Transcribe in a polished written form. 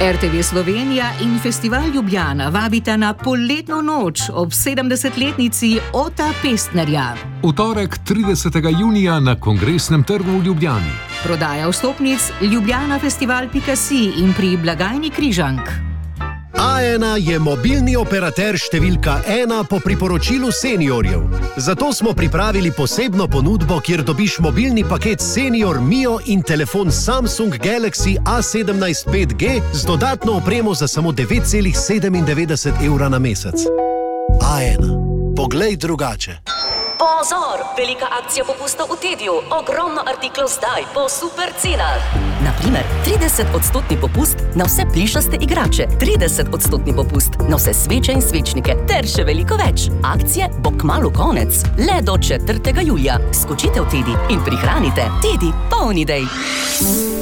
RTV Slovenija in Festival Ljubljana vabita na poletno noč ob 70-letnici Ota Pestnerja. V torek 30. junija na Kongresnem trgu v Ljubljani. Prodaja vstopnic ljubljanafestival.si in pri blagajni Križank. A1 je mobilni operater številka 1 po priporočilu seniorjev. Zato smo pripravili posebno ponudbo, kjer dobiš mobilni paket Senior Mio in telefon Samsung Galaxy A17 5G z dodatno opremo za samo 9,97 evra na mesec. A1. Poglej drugače. Pozor! Velika akcija popustov v Tediju. Ogromno artiklov zdaj po super cenah. Naprimer, 30% popust na vse plišaste igrače, 30% popust na vse sveče in svečnike, ter še veliko več. Akcije bo kmalu konec, le do 4. julija. Skočite v Tedi in prihranite. Tedi, polni idej.